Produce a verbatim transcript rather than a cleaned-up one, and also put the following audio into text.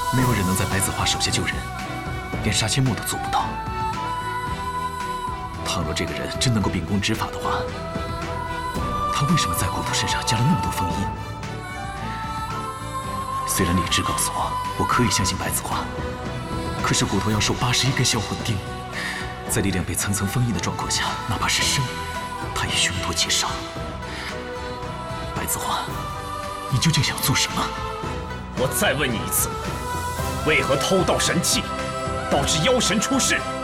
没有人能在白子画手下救人，连杀阡陌都做不到。倘若这个人真能够秉公执法的话，他为什么在骨头身上加了那么多封印？虽然理智告诉我，我可以相信白子画，可是骨头要受八十一根销魂钉，在力量被层层封印的状况下，哪怕是生，他也凶多吉少。白子画，你究竟想做什么？ 我再问你一次，为何偷盗神器，导致妖神出世？